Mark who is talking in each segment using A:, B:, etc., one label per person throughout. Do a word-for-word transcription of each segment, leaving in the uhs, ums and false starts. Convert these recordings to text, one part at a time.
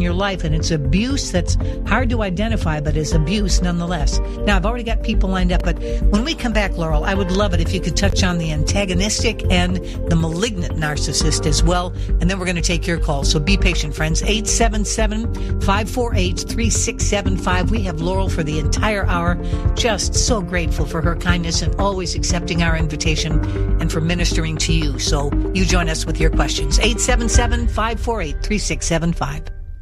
A: your life, and it's abuse that's hard to identify, but is abuse nonetheless. Now, I've already got people lined up, but when we come back, Laurel, I would love it if you could touch on the antagonistic and the malignant narcissist as well, and then we're going to take your calls. So be patient, friends. eight seven seven, five four eight, three six seven five. We have Laurel for the entire hour. Just so grateful for her kindness and always accepting our invitation and for ministering to you. So you join us with your questions. eight seven seven, five four eight, three six seven five.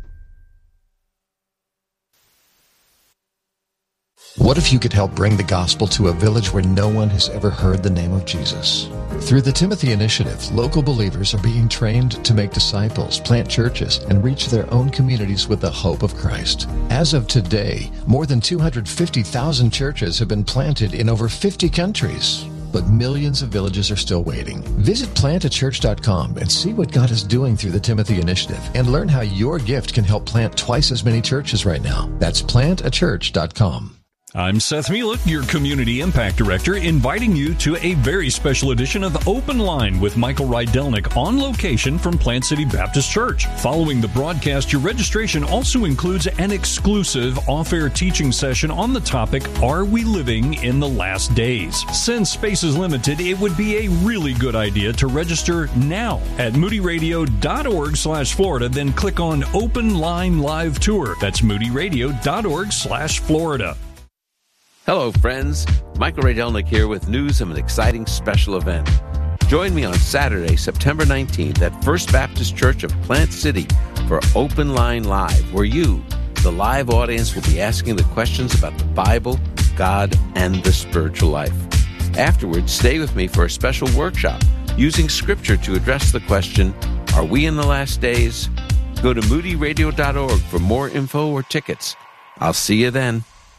B: What if you could help bring the gospel to a village where no one has ever heard the name of Jesus? Through the Timothy Initiative, local believers are being trained to make disciples, plant churches, and reach their own communities with the hope of Christ. As of today, more than two hundred fifty thousand churches have been planted in over fifty countries. But millions of villages are still waiting. Visit plant a church dot com and see what God is doing through the Timothy Initiative and learn how your gift can help plant twice as many churches right now. That's plant a church dot com.
C: I'm Seth Mielek, your Community Impact Director, inviting you to a very special edition of Open Line with Michael Rydelnik on location from Plant City Baptist Church. Following the broadcast, your registration also includes an exclusive off-air teaching session on the topic, Are We Living in the Last Days? Since space is limited, it would be a really good idea to register now at moodyradio.org slash Florida, then click on Open Line Live Tour. That's moodyradio.org slash Florida.
D: Hello, friends. Michael Rydelnik here with news of an exciting special event. Join me on Saturday, September nineteenth at First Baptist Church of Plant City for Open Line Live, where you, the live audience, will be asking the questions about the Bible, God, and the spiritual life. Afterwards, stay with me for a special workshop using Scripture to address the question, Are we in the last days? Go to moody radio dot org for more info or tickets. I'll see you then.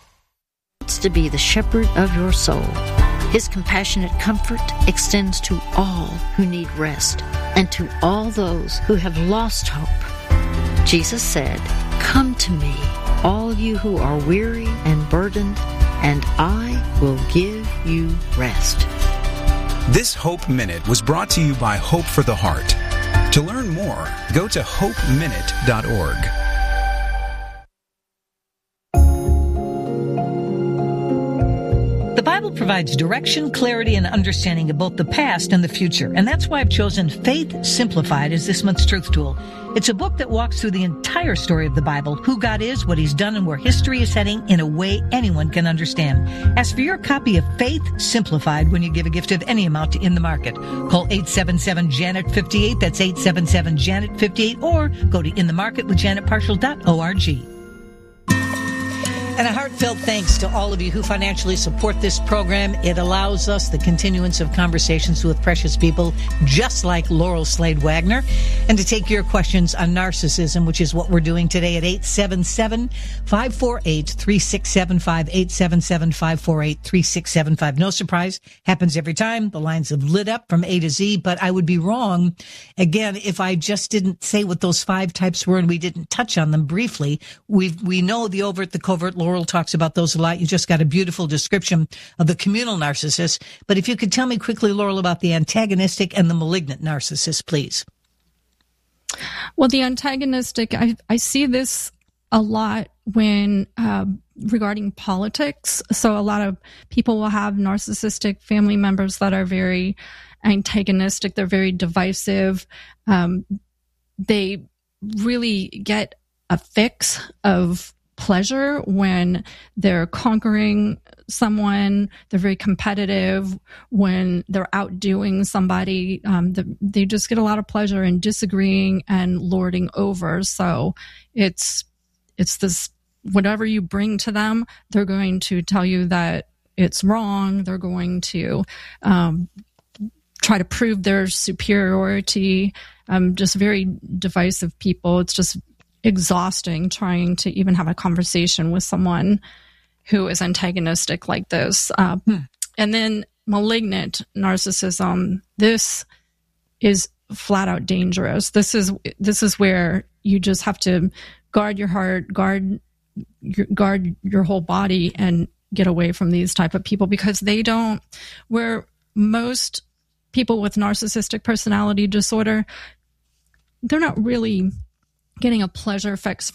E: To be the shepherd of your soul. His compassionate comfort extends to all who need rest and to all those who have lost hope. Jesus said, Come to me, all you who are weary and burdened, and I will give you rest.
F: This Hope Minute was brought to you by Hope for the Heart. To learn more, go to hope minute dot org.
A: The Bible provides direction, clarity, and understanding of both the past and the future. And that's why I've chosen Faith Simplified as this month's truth tool. It's a book that walks through the entire story of the Bible, who God is, what He's done, and where history is heading in a way anyone can understand. Ask for your copy of Faith Simplified when you give a gift of any amount to In the Market. Call eight seven seven, Janet fifty-eight, that's eight seven seven, Janet fifty-eight, or go to in the market with janet partial dot org. And a heartfelt thanks to all of you who financially support this program. It allows us the continuance of conversations with precious people just like Laurel Slade Wagner, and to take your questions on narcissism, which is what we're doing today at eight seven seven, five four eight, three six seven five, eight seven seven, five four eight, three six seven five. No surprise, happens every time. The lines have lit up from A to Z, but I would be wrong, again, if I just didn't say what those five types were and we didn't touch on them briefly. We we know the overt, the covert. Laurel talks about those a lot. You just got a beautiful description of the communal narcissist. But if you could tell me quickly, Laurel, about the antagonistic and the malignant narcissist, please.
G: Well, the antagonistic, I, I see this a lot when uh, regarding politics. So a lot of people will have narcissistic family members that are very antagonistic. They're very divisive. Um, they really get a fix of pleasure when they're conquering someone. They're very competitive when they're outdoing somebody. Um, the, they just get a lot of pleasure in disagreeing and lording over. So it's it's this, whatever you bring to them, they're going to tell you that it's wrong. They're going to um, try to prove their superiority. Um, just very divisive people. It's just exhausting trying to even have a conversation with someone who is antagonistic like this. Uh, hmm. And then malignant narcissism. This is flat out dangerous. This is this is where you just have to guard your heart, guard your, guard your whole body, and get away from these type of people, because they don't. Where most people with narcissistic personality disorder, they're not really getting a pleasure fix